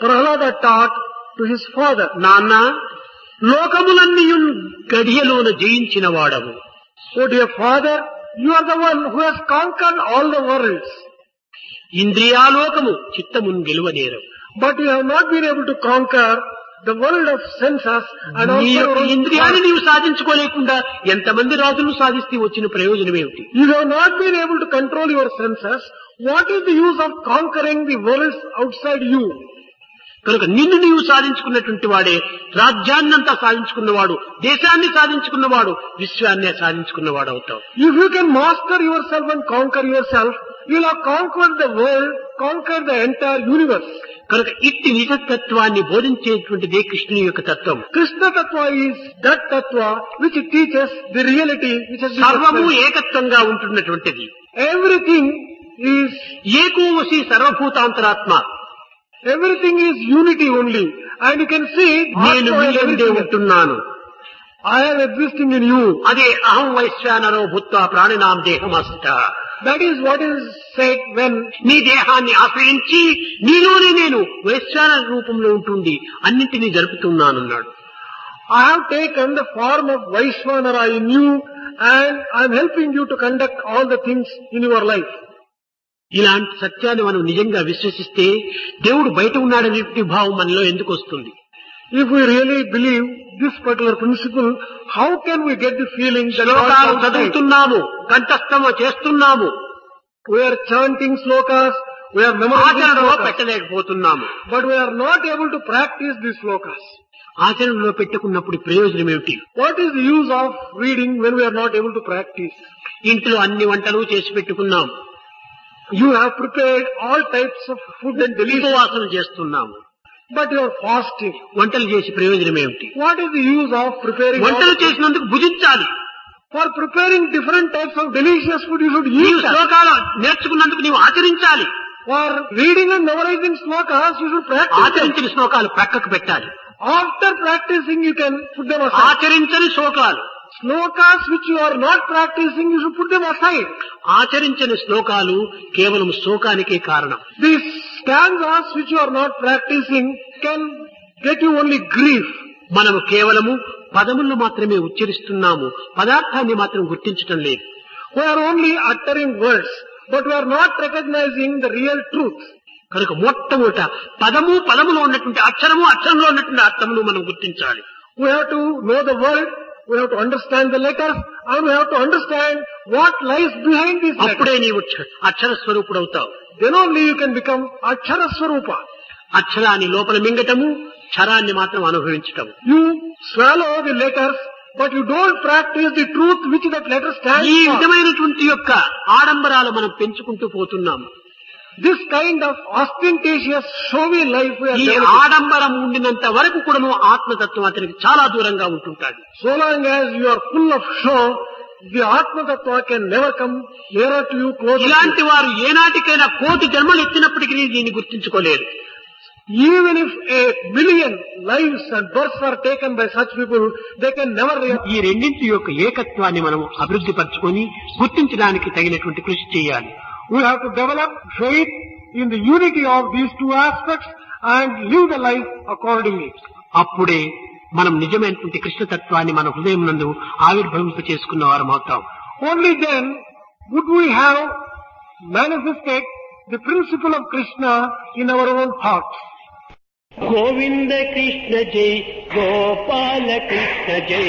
Prahlada taught to his father, నాన్న లోకములన్నీయున్ గడియలోన జయించిన వాడవు. "Oh dear father, you are the one who has conquered all the worlds, ఇంద్రియాలోకము చిత్తమున్ గెలువనేరం. but you have not been able to conquer the world of senses and నీ also యొక్క your own ఇంద్రియాన్ని heart. నీవు సాధించుకోలేకుండా ఎంతమంది రాజులు సాధిస్తే వచ్చిన ప్రయోజనం ఏమిటి? You have not been able to control your senses. What is the use of conquering the worlds outside you?" కనుక నిన్ను నీవు సాధించుకున్నటువంటి వాడే రాజ్యాన్నంతా సాధించుకున్నవాడు, దేశాన్ని సాధించుకున్నవాడు, విశ్వాన్ని సాధించుకున్నవాడు అవుతావు. If you can master yourself and conquer yourself, you will have conquered the world, conquered the entire universe. కనుక ఇట్టి నిజతత్వాన్ని బోధించేటువంటిదే కృష్ణుని యొక్క తత్వం. Krishna Tattva is that Tattva which teaches the reality which has been సర్వము explained. ఏకత్వంగా ఉంటున్నటువంటిది. Everything is ఏకోవసి సర్వభూతాంతరాత్మ. is unity only, and you can see నేను Atma in మీయందే everything. ఉంటున్నాను. I am existing in you. అదే అహం వైశ్వానరో భూత్వా ప్రాణినాం దేహమస్త. That is what is said when నీ దేహాన్ని ఆశ్రయించి నీలోనే నేను వైశ్వానర రూపంలో ఉంటుండి అన్నింటినీ జరుపుతున్నానన్నాడు. I have taken the form of Vaishvanara in you, and I am helping you to conduct all the things in your life. ఇలాంటి సత్యాన్ని మనం నిజంగా విశ్వసిస్తే దేవుడు బయట ఉన్నాడనే భావం మనలో ఎందుకు వస్తుంది? If we really believe this particular principle, how can we get the feeling that God శ్లోకాలు is outside? చదువుతున్నాము, కంఠస్థము చేస్తున్నాము, We are chanting slokas, we are memorizing ఆచరణలో slokas, పెట్టలేకపోతున్నాము. but we are not able to practice these slokas. ఆచరణలో పెట్టుకున్నప్పుడు ప్రయోజనం ఏమిటి? What is the use of reading when we are not able to practice? ఇంట్లో అన్ని వంటలు చేసి పెట్టుకున్నాం, You have prepared all types of food and delicious, ఉపవాసన చేస్తున్నాము, but you are fasting. వంటలు చేసి ప్రయోజనం ఏమిటి? What is the use of preparing? వంటలు all- చేసినందుకు భుజించాలి. For preparing different types of delicious food, you should నీవు eat that. శ్లోకాలు నేర్చుకున్నందుకు నీవు ఆచరించాలి. For reading and memorizing slokas, you should practice them. ఆచరించిన శ్లోకాలు ప్రక్కకు పెట్టాలి. After practicing, you can put them aside. ఆచరించని శ్లోకాలు, Slokas which you are not practicing, you should put them aside. ఆచరించని శ్లోకాలు కేవలం శోకానికే కారణం. These stanzas which you are not practicing can get you only grief. మనము కేవలము పదములను మాత్రమే ఉచ్చరిస్తున్నాము, పదార్థాన్ని మాత్రం గుర్తించటం లేదు. We are only uttering words, but we are not recognizing the real truth. కనుక మొట్టమొదట పదములో ఉన్నటువంటి అక్షరము, అక్షరంలో ఉన్నటువంటి అర్థమును మనం గుర్తించాలి. We have to know the word, we have to understand the letters, and we have to understand what lies behind these అప్పుడే letters. నీవు అక్షర స్వరూపుడు అవుతావు. Then only you can become Akshara Swarupa. అక్షరాన్ని లోపల మింగటము, క్షరాన్ని మాత్రం అనుభవించటము. You swallow the letters, but you don't practice the truth which that letter stands ఈ for. విధమైనటువంటి యొక్క ఆడంబరాలు మనం పెంచుకుంటూ పోతున్నాము. This kind of ostentatious, showy life we are ఈ developing. ఆడంబరం ఉండినంత వరకు కూడాను ఆత్మతత్వం అతనికి చాలా దూరంగా ఉంటుంటాడు. So long as you are full of show, the Atma Tattva can never come nearer to you, closer to ఇలాంటి you. వారు ఏనాటికైనా కోటి జన్మలు ఎత్తినప్పటికీ దీన్ని గుర్తించుకోలేరు. Even if 1,000,000 lives and births are taken by such people, they can never realize. ఈ రెండింటి యొక్క ఏకత్వాన్ని మనం అభివృద్ధి పరచుకొని గుర్తించడానికి తగినటువంటి కృషి చేయాలి. We have to develop faith in the unity of these two aspects and live the life accordingly. అప్పుడే మనం నిజమైనటువంటి కృష్ణతత్వాన్ని మన హృదయం నందు ఆవిర్భవింప చేసుకున్న వారం అవుతాం. Only then would we have manifested the principle of Krishna in our own hearts. Govinda Krishna జై, గోపాల కృష్ణ జై.